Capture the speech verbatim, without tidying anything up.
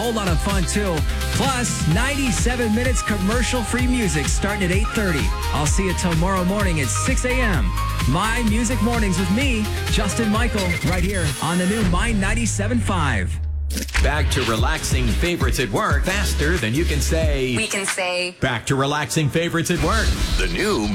whole lot of fun, too. Plus, ninety-seven minutes commercial-free music starting at eight thirty. I'll see you tomorrow morning at six a.m. My Music Mornings with me, Justin Michael, right here on the new My ninety-seven point five. Back to relaxing favorites at work faster than you can say. We can say. Back to relaxing favorites at work. The new